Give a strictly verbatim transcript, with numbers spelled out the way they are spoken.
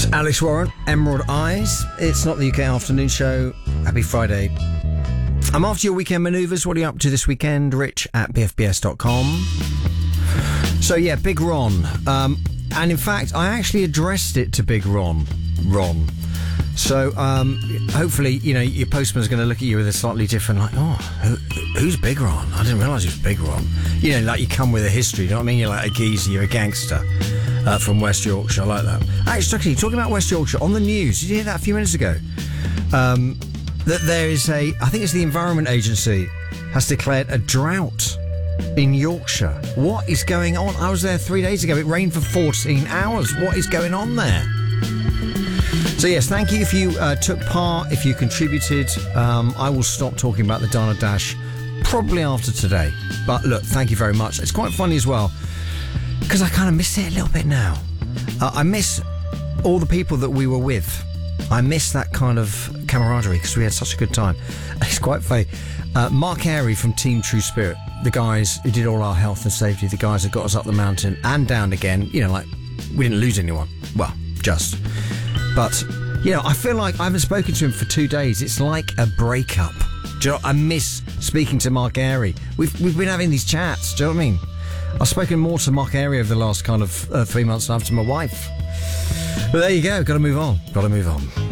Alex Warren, Emerald Eyes. It's not the U K afternoon show. Happy Friday. I'm after your weekend manoeuvres. What are you up to this weekend? Rich at b f b s dot com. So yeah, Big Ron. Um, and in fact, I actually addressed it to Big Ron. Ron. So um, hopefully, you know, your postman's going to look at you with a slightly different, like, oh, who, who's Big Ron? I didn't realise he was Big Ron. You know, like you come with a history, you know what I mean? You're like a geezer, you're a gangster uh, from West Yorkshire. I like that. Actually, talking about West Yorkshire, on the news, did you hear that a few minutes ago? Um, that there is a, I think it's the Environment Agency, has declared a drought in Yorkshire. What is going on? I was there three days ago. It rained for fourteen hours. What is going on there? So yes, thank you if you uh, took part, if you contributed. Um, I will stop talking about the Dana Dash probably after today. But look, thank you very much. It's quite funny as well, because I kind of miss it a little bit now. Uh, I miss all the people that we were with. I miss that kind of camaraderie because we had such a good time. It's quite funny. Uh, Mark Airy from Team True Spirit, the guys who did all our health and safety, the guys that got us up the mountain and down again, you know, like, we didn't lose anyone. Well, just... But, you know, I feel like I haven't spoken to him for two days. It's like a breakup. Do you know, I miss speaking to Mark Airy. We've we've been having these chats. Do you know what I mean? I've spoken more to Mark Airy over the last kind of uh, three months than I've to my wife. But there you go. Got to move on. Got to move on.